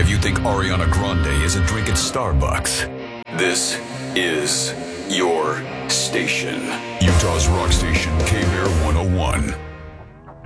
if you think Ariana Grande isn't drinking Starbucks, this is your station. Utah's Rock Station, K-Bear 101.